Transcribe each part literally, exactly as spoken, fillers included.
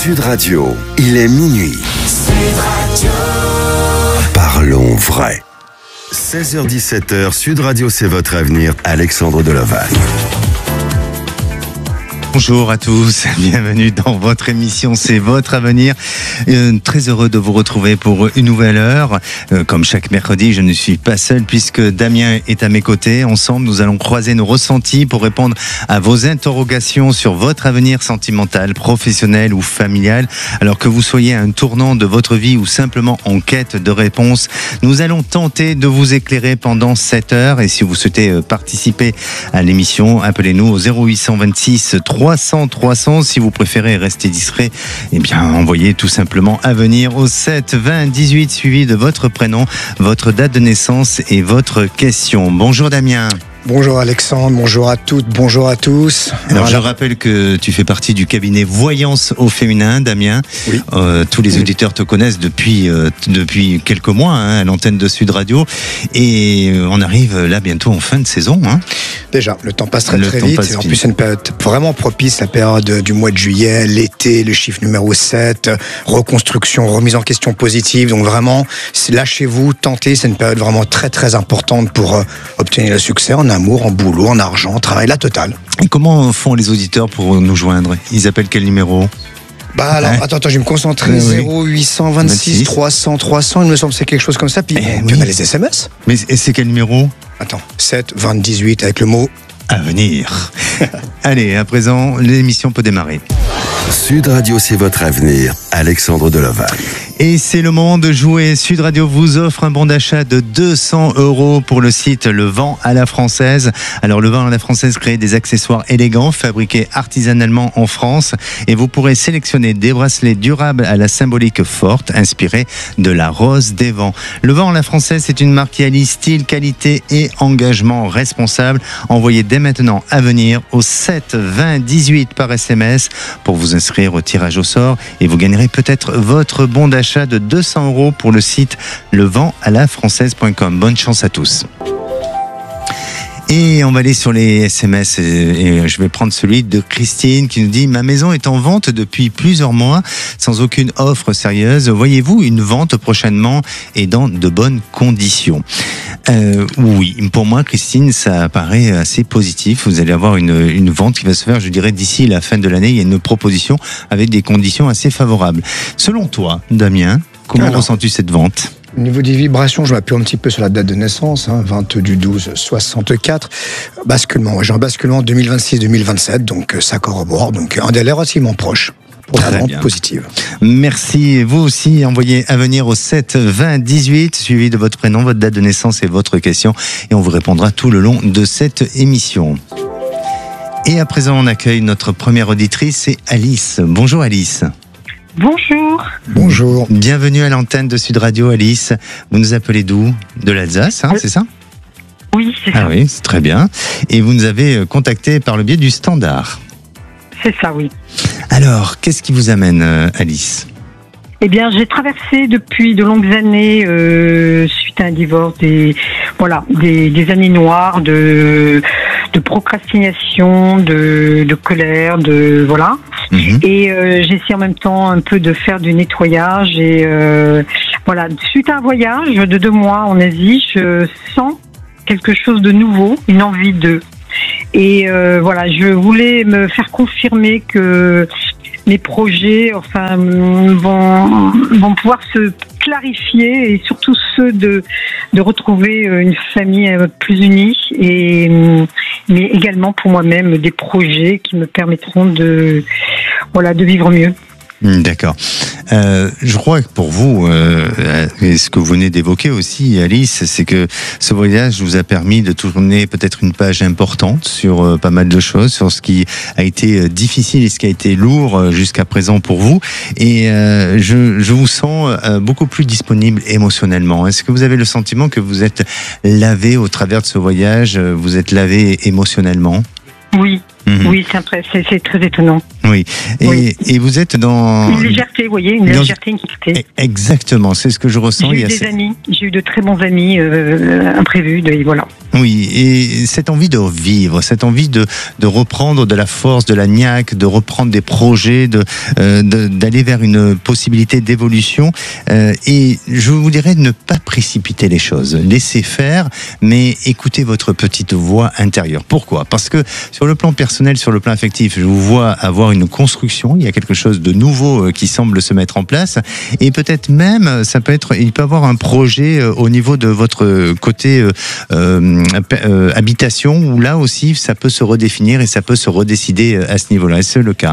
Sud Radio, il est minuit. Sud Radio. Parlons vrai. seize heures dix-sept, Sud Radio, c'est votre avenir. Alexandre Delovac. Bonjour à tous, bienvenue dans votre émission C'est votre avenir. Euh, très heureux de vous retrouver pour une nouvelle heure. Euh, comme chaque mercredi, je ne suis pas seul puisque Damien est à mes côtés. Ensemble, nous allons croiser nos ressentis pour répondre à vos interrogations sur votre avenir sentimental, professionnel ou familial. Alors que vous soyez à un tournant de votre vie ou simplement en quête de réponse, nous allons tenter de vous éclairer pendant cette heure. Et si vous souhaitez participer à l'émission, appelez-nous au zéro huit cent vingt-six trois cents trois cents. Si vous préférez rester discret, eh bien, envoyez tout simplement Avenir au sept vingt dix-huit suivi de votre prénom, votre date de naissance et votre question. Bonjour Damien. Bonjour Alexandre, bonjour à toutes, bonjour à tous. Alors, Alors je rappelle que tu fais partie du cabinet Voyance au féminin, Damien. Oui. Euh, tous les auditeurs te connaissent depuis euh, depuis quelques mois hein, à l'antenne de Sud Radio, et on arrive là bientôt en fin de saison. Hein. Déjà, le temps passe très le très vite. Et en plus, c'est une période vraiment propice, la période du mois de juillet, l'été, le chiffre numéro sept, reconstruction, remise en question positive. Donc vraiment, lâchez-vous, tentez. C'est une période vraiment très très importante pour euh, obtenir le succès en amour, en boulot, en argent, travail, la totale. Et comment font les auditeurs pour nous joindre ? Ils appellent quel numéro ? Bah alors, hein attends, attends, je vais me concentrer. Oui. zéro huit cent vingt-six trois cents trois cents, il me semble que c'est quelque chose comme ça. Puis, eh, puis oui. on a les S M S. Mais et c'est quel numéro ? Attends, sept vingt dix-huit avec le mot Avenir. Allez, à présent, l'émission peut démarrer. Sud Radio, c'est votre avenir. Alexandre Delovac. Et c'est le moment de jouer. Sud Radio vous offre un bon d'achat de deux cents euros pour le site Le Vent à la Française. Alors, Le Vent à la Française crée des accessoires élégants fabriqués artisanalement en France, et vous pourrez sélectionner des bracelets durables à la symbolique forte, inspirés de la rose des vents. Le Vent à la Française, c'est une marque qui allie style, qualité et engagement responsable. Envoyez dès maintenant Avenir au sept vingt dix-huit par S M S pour vous inscrire au tirage au sort, et vous gagnerez peut-être votre bon d'achat de deux cents euros pour le site le vent à la française point com. Bonne chance à tous. Et on va aller sur les S M S, et je vais prendre celui de Christine qui nous dit: ma maison est en vente depuis plusieurs mois sans aucune offre sérieuse. Voyez-vous une vente prochainement et dans de bonnes conditions? Euh, oui, pour moi, Christine, ça paraît assez positif. Vous allez avoir une, une vente qui va se faire, je dirais, d'ici la fin de l'année. Il y a une proposition avec des conditions assez favorables. Selon toi, Damien, comment Alors, ressens-tu cette vente ? Au niveau des vibrations, je m'appuie un petit peu sur la date de naissance, hein, vingt du douze soixante-quatre. Basculement, j'ai un basculement deux mille vingt-six deux mille vingt-sept, donc ça corrobore. Donc un délai relativement proche pour la vente positive. Merci. Vous aussi, envoyez Avenir au sept vingt dix-huit, suivi de votre prénom, votre date de naissance et votre question, et on vous répondra tout le long de cette émission. Et à présent, on accueille notre première auditrice, c'est Alice. Bonjour Alice. Bonjour. Bonjour. Bienvenue à l'antenne de Sud Radio, Alice. Vous nous appelez d'où ? De l'Alsace, hein, c'est ça ? Oui, c'est ça. Ah oui, c'est très bien. Et vous nous avez contacté par le biais du standard. C'est ça, oui. Alors, qu'est-ce qui vous amène, Alice ? Eh bien, j'ai traversé depuis de longues années, euh, suite à un divorce, des voilà, des, des années noires de de procrastination, de, de colère, de voilà. Mmh. Et euh, j'essaie en même temps un peu de faire du nettoyage. Et euh, voilà, suite à un voyage de deux mois en Asie, je sens quelque chose de nouveau, une envie de. Et euh, voilà, je voulais me faire confirmer que mes projets, enfin, vont, vont pouvoir se clarifier, et surtout ceux de, de retrouver une famille plus unie, et, mais également pour moi-même des projets qui me permettront de, voilà, de vivre mieux. D'accord. Euh, je crois que pour vous, euh, et ce que vous venez d'évoquer aussi, Alice, c'est que ce voyage vous a permis de tourner peut-être une page importante sur euh, pas mal de choses, sur ce qui a été difficile et ce qui a été lourd euh, jusqu'à présent pour vous. Et euh, je, je vous sens euh, beaucoup plus disponible émotionnellement. Est-ce que vous avez le sentiment que vous êtes lavé au travers de ce voyage, vous êtes lavé émotionnellement ? Oui, Mmh. Oui, c'est, impré- c'est, c'est très étonnant. Oui. Et, Oui. et vous êtes dans... Une légèreté, vous voyez, une Dans- légèreté, une quiétude. Exactement, c'est ce que je ressens. J'ai Il y eu a des ce- amis, j'ai eu de très bons amis euh, imprévus, de, voilà. Oui, et cette envie de vivre, cette envie de, de reprendre de la force, de la niaque, de reprendre des projets, de, euh, de- d'aller vers une possibilité d'évolution. Euh, et je vous dirais de ne pas précipiter les choses. Laissez faire, mais écoutez votre petite voix intérieure. Pourquoi ? Parce que sur le plan personnel, sur le plan affectif, je vous vois avoir une construction. Il y a quelque chose de nouveau euh, qui semble se mettre en place. Et peut-être même, ça peut être, il peut y avoir un projet euh, au niveau de votre côté euh, euh, Euh, habitation, où là aussi ça peut se redéfinir et ça peut se redécider à ce niveau-là. Est-ce le cas ?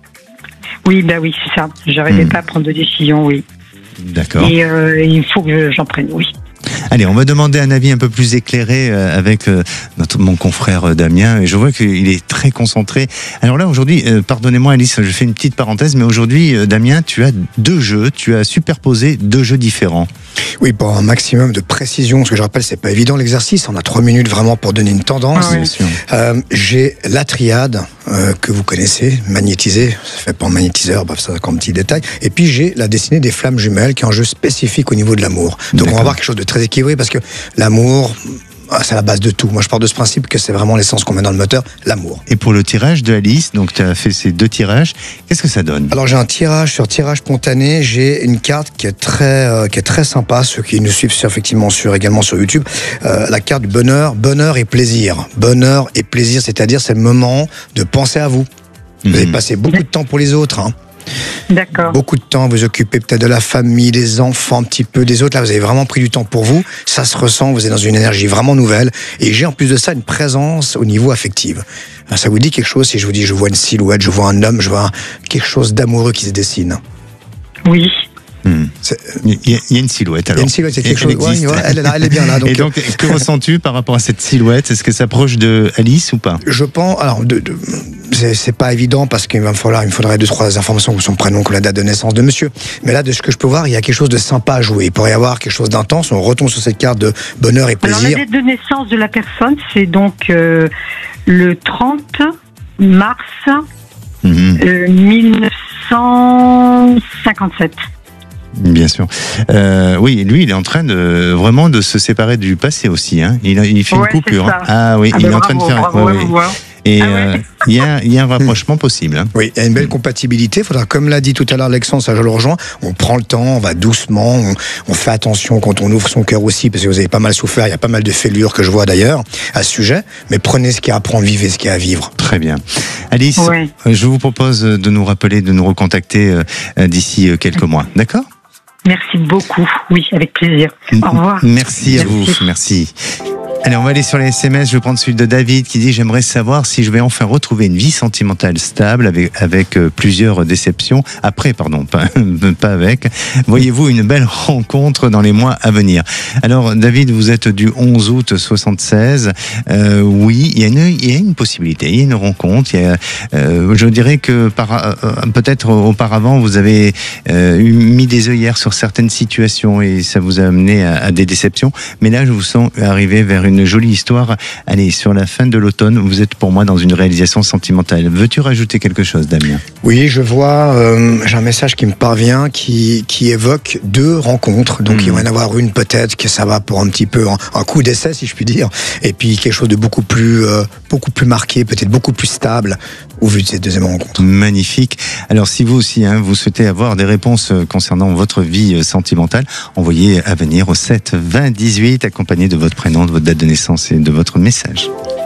Oui, bah oui, c'est ça. J'arrivais Hmm. pas à prendre de décision, oui. D'accord. Et euh, il faut que j'en prenne, oui. Allez, on va demander un avis un peu plus éclairé euh, avec euh, notre, mon confrère euh, Damien, et je vois qu'il est très concentré. Alors là, aujourd'hui, euh, pardonnez-moi Alice, je fais une petite parenthèse, mais aujourd'hui, euh, Damien, tu as deux jeux, tu as superposé deux jeux différents. Oui, pour un maximum de précision, parce que je rappelle, c'est pas évident l'exercice, on a trois minutes vraiment pour donner une tendance. Ah ouais. Bien sûr. Euh, j'ai la triade euh, que vous connaissez, magnétisée, ça fait pas un magnétiseur, bref, ça comme petit détail. Et puis j'ai la destinée des flammes jumelles, qui est un jeu spécifique au niveau de l'amour. Donc D'accord. on va voir quelque chose de très équilibré, parce que l'amour, ah, c'est la base de tout. Moi, je pars de ce principe que c'est vraiment l'essence qu'on met dans le moteur, l'amour. Et pour le tirage de Alice, donc tu as fait ces deux tirages, qu'est-ce que ça donne ? Alors j'ai un tirage sur tirage spontané. J'ai une carte qui est très, euh, qui est très sympa. Ceux qui nous suivent sur, effectivement sur également sur YouTube, euh, la carte du bonheur, bonheur et plaisir. Bonheur et plaisir, c'est-à-dire c'est le moment de penser à vous. Vous avez Mhm. passé beaucoup de temps pour les autres. Hein. D'accord. Beaucoup de temps, vous occupez peut-être de la famille, des enfants, un petit peu des autres. Là, vous avez vraiment pris du temps pour vous. Ça se ressent, vous êtes dans une énergie vraiment nouvelle. Et j'ai en plus de ça une présence au niveau affectif. Alors, ça vous dit quelque chose si je vous dis je vois une silhouette, je vois un homme, je vois un- quelque chose d'amoureux qui se dessine. Oui. Hmm. C'est- Il y, a, il y a une silhouette Il y alors. a une silhouette, c'est Elle quelque chose. Ouais, existe. ouais, elle est là, elle est bien là. Donc, Et donc, que ressens-tu par rapport à cette silhouette ? Est-ce que ça s'approche de Alice ou pas ? je pense. Alors, de, de, c'est, c'est pas évident parce qu'il va me falloir, il me faudrait deux, trois informations comme son prénom, comme la date de naissance de monsieur. Mais là, de ce que je peux voir, il y a quelque chose de sympa à jouer. Il pourrait y avoir quelque chose d'intense. On retombe sur cette carte de bonheur et Alors, la plaisir. date de naissance de la personne, c'est donc euh, le trente mars Mhm. euh, mille neuf cent cinquante-sept. Bien sûr. Euh, oui, lui, il est en train de vraiment de se séparer du passé aussi. Hein. Il, a- il fait Ouais, une coupure. c'est hein. ça. Ah oui, Ah il ben est en train bravo, de faire. bravo ouais, à ouais. vous, hein. Et Ah ouais. euh, il y a, il y a un rapprochement possible. Hein. Oui, il y a une belle compatibilité. Faudra, comme l'a dit tout à l'heure Alexandre, ça je le rejoins. On prend le temps, on va doucement, on, on fait attention quand on ouvre son cœur aussi, parce que vous avez pas mal souffert. Il y a pas mal de fêlures que je vois d'ailleurs à ce sujet. Mais prenez ce qu'il y a à prendre, vivez ce qu'il y a à vivre. Très bien. Alice, Ouais. euh, je vous propose de nous rappeler, de nous recontacter euh, euh, d'ici euh, quelques mois. D'accord ? Merci beaucoup. Oui, avec plaisir. Au revoir. Merci à vous. Merci. Merci. Allez, on va aller sur les S M S. Je vais prendre celui de David qui dit « J'aimerais savoir si je vais enfin retrouver une vie sentimentale stable avec, avec euh, plusieurs déceptions. Après, pardon, pas, pas avec. Voyez-vous une belle rencontre dans les mois à venir ?» Alors, David, vous êtes du onze août soixante-seize. Euh, oui, il y, a une, il y a une possibilité. Il y a une rencontre. Il y a, euh, je dirais que par, euh, peut-être auparavant, vous avez euh, eu- mis des œillères sur certaines situations et ça vous a amené à, à des déceptions. Mais là, je vous sens arriver vers une jolie histoire. Allez, sur la fin de l'automne, vous êtes pour moi dans une réalisation sentimentale. Veux-tu rajouter quelque chose, Damien ? Oui, je vois, euh, j'ai un message qui me parvient qui, qui évoque deux rencontres. Donc, Mmh. il va y en avoir une peut-être que ça va pour un petit peu un, un coup d'essai, si je puis dire. Et puis, quelque chose de beaucoup plus, euh, beaucoup plus marqué, peut-être beaucoup plus stable au vu de cette deuxième rencontre. Magnifique. Alors, si vous aussi, hein, vous souhaitez avoir des réponses euh, concernant votre vie euh, sentimentale, envoyez à venir au sept vingt dix-huit, accompagné de votre prénom, de votre date de naissance et de votre message.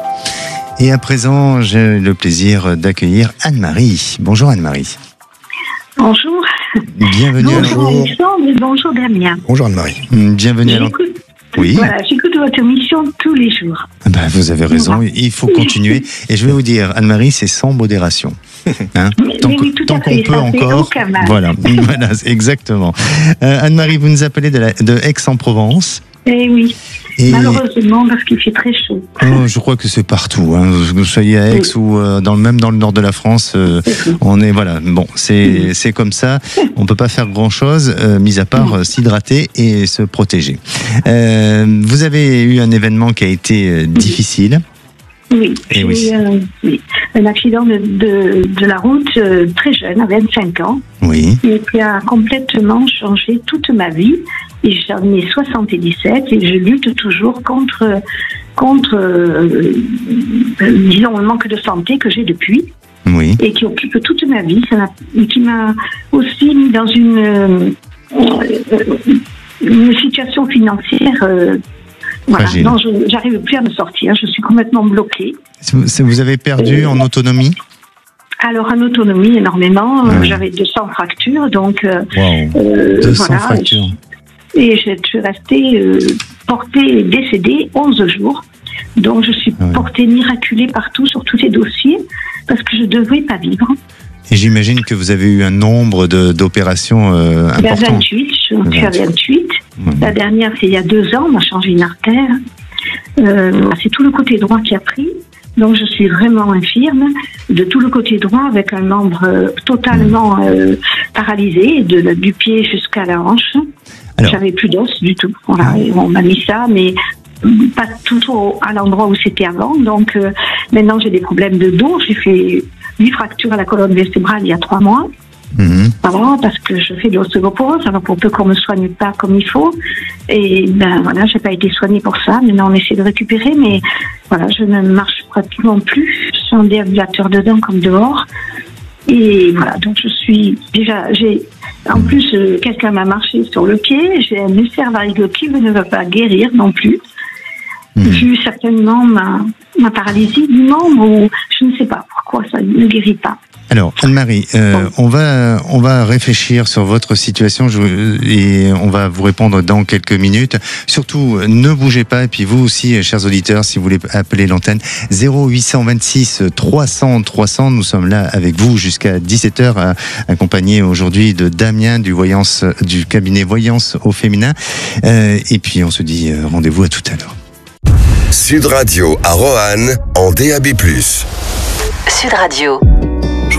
Et à présent, j'ai le plaisir d'accueillir Anne-Marie. Bonjour Anne-Marie. Bonjour. Bienvenue à Bonjour l'antenne. Alexandre et bonjour Damien. Bonjour Anne-Marie. Bienvenue à l'antenne. J'écoute, Oui. voilà, j'écoute votre émission tous les jours. Ben, vous avez raison, il faut continuer. Et je vais vous dire, Anne-Marie, c'est sans modération. Hein, Mais- tant mais que- oui, tout tant à qu'on fait, peut ça fait encore. aucun mal. Voilà, voilà, exactement. Euh, Anne-Marie, vous nous appelez de, la- de Aix-en-Provence. Eh oui, Et malheureusement parce qu'il fait très chaud. oh, je crois que c'est partout. Hein. Que vous soyez à Aix Oui. ou euh, dans le même dans le nord de la France, euh, on est voilà. Bon, c'est c'est comme ça. On peut pas faire grand chose, euh, mis à part euh, s'hydrater et se protéger. Euh, vous avez eu un événement qui a été euh, difficile. Oui, Et j'ai oui. eu un, oui, un accident de, de, de la route euh, très jeune, à vingt-cinq ans, Oui. et qui a complètement changé toute ma vie. Et j'en ai soixante-dix-sept et je lutte toujours contre, contre euh, euh, disons, le manque de santé que j'ai depuis Oui. et qui occupe toute ma vie. Ça m'a, et qui m'a aussi mis dans une, euh, euh, une situation financière. Euh, voilà. Fragile. Non, je j'arrive plus à me sortir. Je suis complètement bloquée. C'est- Vous avez perdu en autonomie? Alors, en autonomie, énormément. Euh, Ouais. J'avais deux cents fractures, donc euh, Wow. euh, deux cents voilà. fractures. Et je suis restée euh, portée et décédée onze jours. Donc, je suis Ah ouais. portée miraculée partout sur tous les dossiers parce que je ne devrais pas vivre. Et j'imagine que vous avez eu un nombre de- d'opérations euh, Il y a important. vingt-huit, je suis à vingt-huit. Ouais. La dernière, c'est il y a deux ans, on m'a changé une artère. Euh, c'est tout le côté droit qui a pris. Donc, je suis vraiment infirme de tout le côté droit avec un membre euh, totalement euh, paralysé, de, du pied jusqu'à la hanche. Alors. J'avais plus d'os du tout. Voilà, et on m'a mis ça, mais pas tout au- à l'endroit où c'était avant. Donc, euh, maintenant, j'ai des problèmes de dos. J'ai fait huit fractures à la colonne vertébrale il y a trois mois. Mhm. Voilà, parce que je fais de l'ostéoporose, alors pour peu qu'on me soigne pas comme il faut. Et ben voilà, j'ai pas été soignée pour ça. Maintenant, on essaie de récupérer, mais voilà, je ne marche pratiquement plus. Je suis en déambulateur dedans comme dehors. Et voilà, donc je suis déjà, j'ai, en plus, euh, quelqu'un m'a marché sur le pied. J'ai un ulcère variceux qui ne veut pas guérir non plus. Mhm. Vu certainement ma, ma paralysie du membre, ou je ne sais pas pourquoi ça ne guérit pas. Alors, Anne-Marie, euh, on va on va réfléchir sur votre situation je, et on va vous répondre dans quelques minutes. Surtout, ne bougez pas et puis vous aussi, chers auditeurs, si vous voulez appeler l'antenne, zéro huit cent vingt-six trois cents trois cents. Nous sommes là avec vous jusqu'à dix-sept heures, accompagnés aujourd'hui de Damien du voyance du cabinet Voyance au féminin. Euh, et puis on se dit euh, rendez-vous à tout à l'heure. Sud Radio à Roanne en D A B plus. Sud Radio.